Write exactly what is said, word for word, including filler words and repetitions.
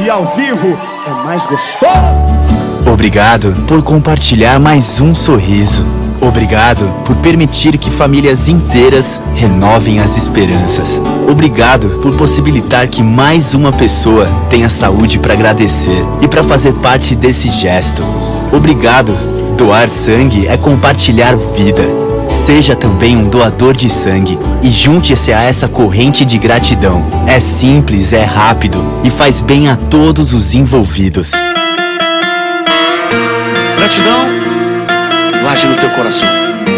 E ao vivo é mais gostoso. Obrigado por compartilhar mais um sorriso. Obrigado por permitir que famílias inteiras renovem as esperanças. Obrigado por possibilitar que mais uma pessoa tenha saúde para agradecer e para fazer parte desse gesto. Obrigado. Doar sangue é compartilhar vida. Seja também um doador de sangue e junte-se a essa corrente de gratidão. É simples, é rápido e faz bem a todos os envolvidos. Gratidão guarde no teu coração.